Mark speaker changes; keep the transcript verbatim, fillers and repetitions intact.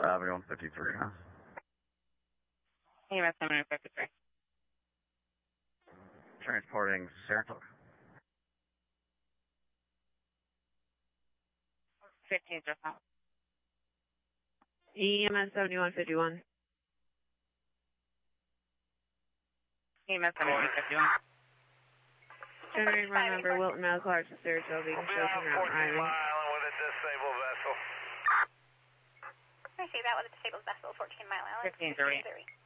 Speaker 1: seventy-one fifty-three.
Speaker 2: E M S seventy-one fifty-three.
Speaker 1: Transporting Saratoga.
Speaker 2: fifteen just now.
Speaker 3: E M S seventy-one fifty-one.
Speaker 2: E M S seventy-one fifty-one.
Speaker 3: Generating run number Wilton Mal Clark to Saratoga. You can show from Mountain Island.
Speaker 4: Island with a disabled vessel.
Speaker 5: I see that with a disabled vessel, fourteen Mile Island.
Speaker 2: fifteen three.